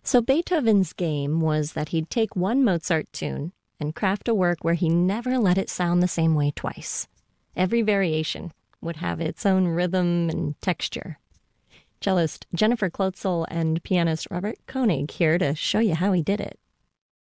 So Beethoven's game was that he'd take one Mozart tune and craft a work where he never let it sound the same way twice. Every variation would have its own rhythm and texture. Cellist Jennifer Klotzel and pianist Robert Koenig here to show you how he did it.